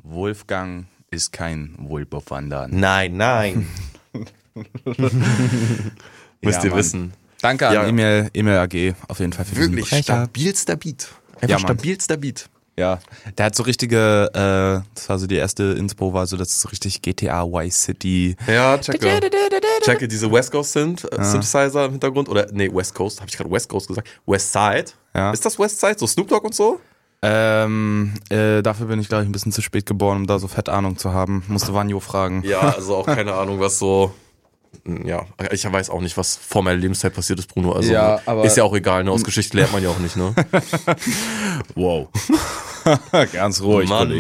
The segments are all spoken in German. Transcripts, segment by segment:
Wolfgang ist kein Wohlbewander. Nein. Müsst ihr wissen. Danke an Emil AG auf jeden Fall für wirklich diesen Brecher. stabilster Beat. Einfach stabilster Beat. Ja, der hat so richtige, das war so die erste Inspo, war so, das ist so richtig GTA Vice City. Ja, checke diese West Coast Synthesizer im Hintergrund. Oder, nee, West Coast, habe ich gerade West Coast gesagt? West Side? Ja. Ist das West Side? So Snoop Dogg und so? Dafür bin ich, glaube ich, ein bisschen zu spät geboren, um da so fett Ahnung zu haben. Musste Vanjo fragen. Ja, also auch keine Ahnung, was so... Ja, ich weiß auch nicht, was vor meiner Lebenszeit passiert ist, Bruno. Also ja, aber ist ja auch egal, ne? Aus Geschichte lernt man ja auch nicht, ne? Wow. Ganz ruhig, Mann.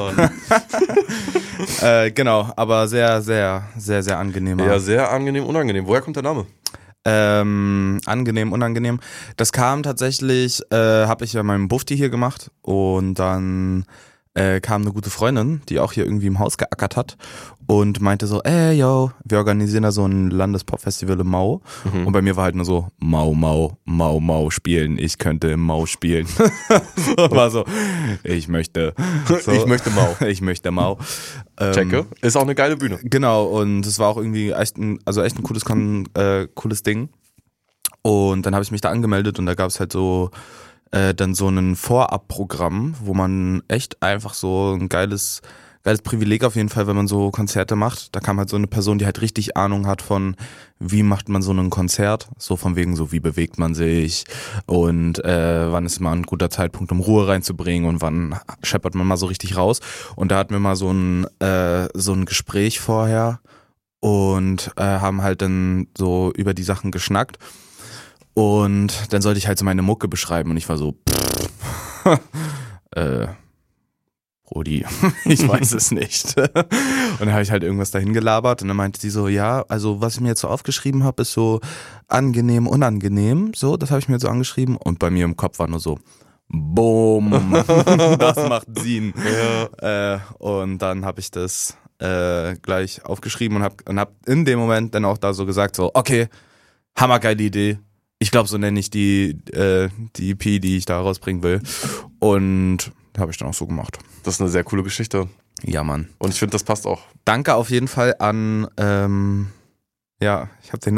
Genau, aber sehr, sehr, sehr, sehr angenehmer. Ja, sehr angenehm, unangenehm. Woher kommt der Name? Angenehm, unangenehm. Das kam tatsächlich, habe ich ja meinen Bufti hier gemacht und dann kam eine gute Freundin, die auch hier irgendwie im Haus geackert hat und meinte so, yo, wir organisieren da so ein Landespop-Festival im Mau. Und bei mir war halt nur so, Mau spielen, ich könnte im Mau spielen. War so, ich möchte Mau. Ich möchte Mau. Checke. Ist auch eine geile Bühne. Genau, und es war auch irgendwie echt ein cooles Ding. Und dann habe ich mich da angemeldet und da gab es halt so dann so ein Vorabprogramm, wo man echt einfach so ein geiles Privileg auf jeden Fall, wenn man so Konzerte macht. Da kam halt so eine Person, die halt richtig Ahnung hat von, wie macht man so ein Konzert, so von wegen so, wie bewegt man sich und wann ist mal ein guter Zeitpunkt, um Ruhe reinzubringen und wann scheppert man mal so richtig raus. Und da hatten wir mal so ein Gespräch vorher und haben halt dann so über die Sachen geschnackt. Und dann sollte ich halt so meine Mucke beschreiben und ich war so, Brody, ich weiß es nicht. Und dann habe ich halt irgendwas dahin gelabert und dann meinte sie so, ja, also was ich mir jetzt so aufgeschrieben habe, ist so angenehm, unangenehm, so, das habe ich mir jetzt so angeschrieben und bei mir im Kopf war nur so, boom, das macht Sinn. Ja. Und dann habe ich das gleich aufgeschrieben und hab in dem Moment dann auch da so gesagt, so, okay, hammergeile Idee. Ich glaube, so nenne ich die EP, die ich da rausbringen will. Und habe ich dann auch so gemacht. Das ist eine sehr coole Geschichte. Ja, Mann. Und ich finde, das passt auch. Danke auf jeden Fall an, ich habe den